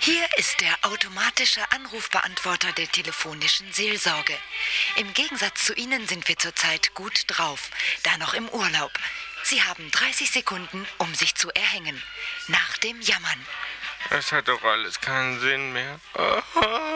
Hier ist der automatische Anrufbeantworter der telefonischen Seelsorge. Im Gegensatz zu Ihnen sind wir zurzeit gut drauf, da noch im Urlaub. Sie haben 30 Sekunden, um sich zu erhängen. Nach dem Jammern. Es hat doch alles keinen Sinn mehr.